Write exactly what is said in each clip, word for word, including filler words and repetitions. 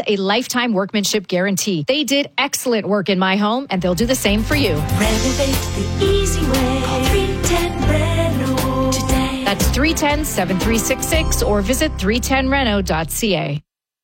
a lifetime workmanship guarantee. They did excellent work in my home, and they'll do the same for you. Renovate the easy way. Call three ten Reno today. That's three one zero, seven three six six or visit three ten reno dot c a.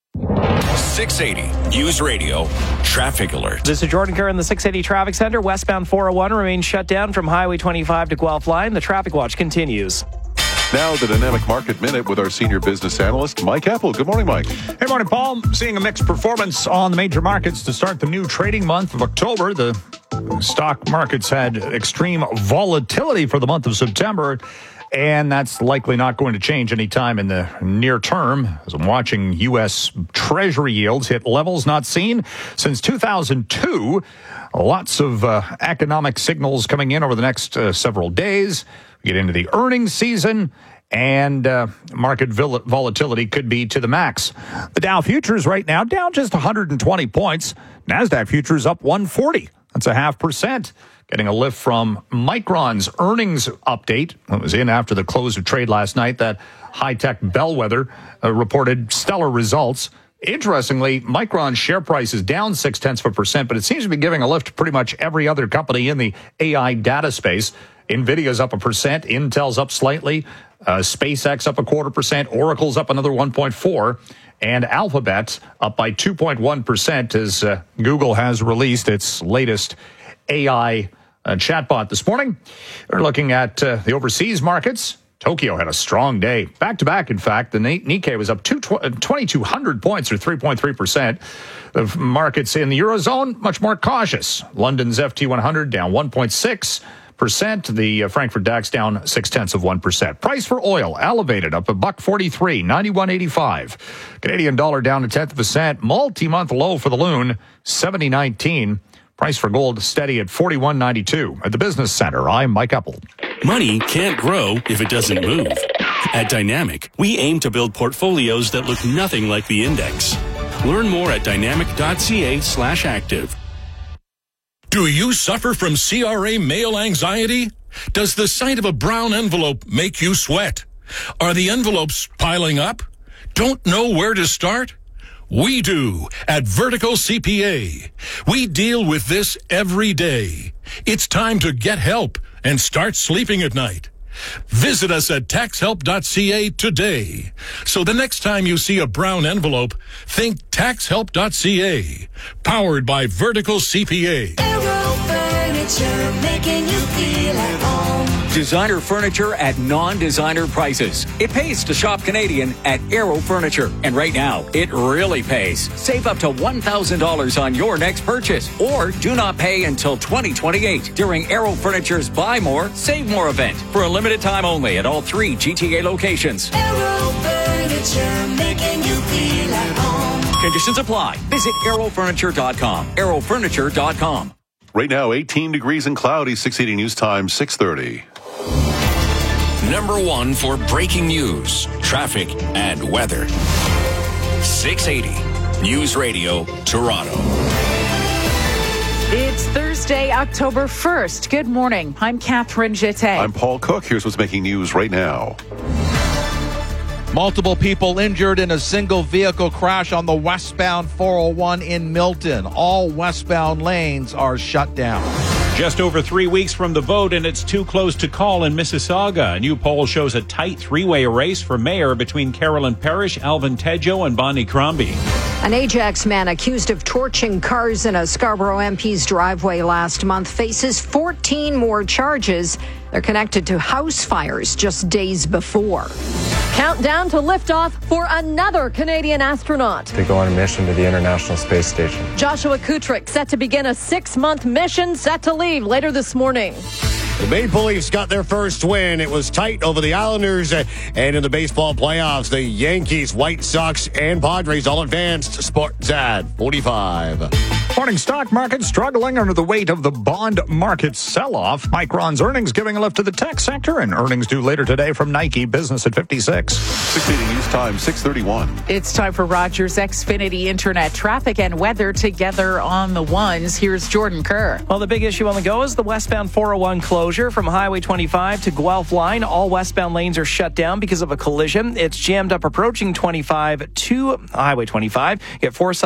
six eighty News Radio Traffic Alert. This is Jordan Kerr in the six eighty Traffic Center. Westbound four oh one remains shut down from Highway twenty-five to Guelph Line. The traffic watch continues. Now the Dynamic Market Minute with our senior business analyst, Mike Apple. Good morning, Mike. Hey, morning, Paul. Seeing a mixed performance on the major markets to start the new trading month of October. The stock markets had extreme volatility for the month of September, and that's likely not going to change anytime in the near term, as I'm watching U S Treasury yields hit levels not seen since two thousand two. Lots of uh, economic signals coming in over the next uh, several days. We get into the earnings season, and uh, market vol- volatility could be to the max. The Dow futures right now down just one hundred twenty points. NASDAQ futures up one hundred forty. That's a half percent. Getting a lift from Micron's earnings update. It was in after the close of trade last night. That high-tech bellwether uh, reported stellar results. Interestingly, Micron's share price is down six-tenths of a percent, but it seems to be giving a lift to pretty much every other company in the A I data space. NVIDIA's up a percent, Intel's up slightly, uh, SpaceX up a quarter percent, Oracle's up another one point four, and Alphabet up by two point one percent as uh, Google has released its latest A I uh, chatbot this morning. We're looking at uh, the overseas markets. Tokyo had a strong day. Back-to-back, in fact, the Nikkei was up twenty-two hundred points, or three point three percent. The markets in the Eurozone, much more cautious. London's F T one hundred down one point six percent. The uh, Frankfurt DAX down six-tenths of one percent. Price for oil elevated up a buck forty-three, ninety-one eighty-five. Canadian dollar down a tenth of a cent. Multi-month low for the loon, seventy nineteen. Price for gold steady at forty-one ninety-two. At the Business Center, I'm Mike Apple. Money can't grow if it doesn't move. At Dynamic, we aim to build portfolios that look nothing like the index. Learn more at dynamic.ca slash active. Do you suffer from C R A mail anxiety? Does the sight of a brown envelope make you sweat? Are the envelopes piling up? Don't know where to start? We do at Vertical C P A. We deal with this every day. It's time to get help and start sleeping at night. Visit us at tax help dot c a today. So the next time you see a brown envelope, think tax help dot c a. Powered by Vertical C P A. Aero Furniture, making you feel at home. Designer furniture at non-designer prices. It pays to shop Canadian at Aero Furniture. And right now, it really pays. Save up to one thousand dollars on your next purchase. Or do not pay until twenty twenty-eight during Aero Furniture's Buy More, Save More event. For a limited time only at all three G T A locations. Aero Furniture, making you feel at home. Conditions apply. Visit aero furniture dot com. aero furniture dot com. Right now, eighteen degrees and cloudy, six eighty News Time, six thirty. Number one for breaking news, traffic, and weather. six eighty News Radio Toronto. It's Thursday, October first. Good morning. I'm Catherine Jeté. I'm Paul Cook. Here's what's making news right now. Multiple people injured in a single vehicle crash on the westbound four oh one in Milton. All westbound lanes are shut down. Just over three weeks from the vote, and it's too close to call in Mississauga. A new poll shows a tight three-way race for mayor between Carolyn Parrish, Alvin Tejo, and Bonnie Crombie. An Ajax man accused of torching cars in a Scarborough M P's driveway last month faces fourteen more charges. They're connected to house fires just days before. Countdown to liftoff for another Canadian astronaut. They go on a mission to the International Space Station. Joshua Kutrick set to begin a six-month mission, set to leave later this morning. The Maple Leafs got their first win. It was tight over the Islanders. Uh, and in the baseball playoffs, the Yankees, White Sox, and Padres all advanced. Sports at forty-five. Morning stock market struggling under the weight of the bond market sell-off. Micron's earnings giving a lift to the tech sector, and earnings due later today from Nike. Business at fifty-six. six eighty News Time, six thirty-one. It's time for Rogers Xfinity Internet traffic and weather together on the ones. Here's Jordan Kerr. Well, the big issue on the go is the westbound four oh one closure from Highway twenty-five to Guelph Line. All westbound lanes are shut down because of a collision. It's jammed up approaching twenty-five to Highway twenty-five. Get four